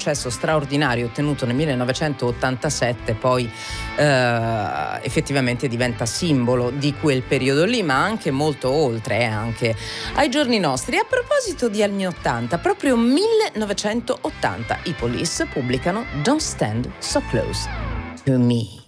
successo straordinario ottenuto nel 1987 poi effettivamente diventa simbolo di quel periodo lì, ma anche molto oltre, anche ai giorni nostri. A proposito di anni 80, proprio 1980 i Police pubblicano Don't Stand So Close to Me.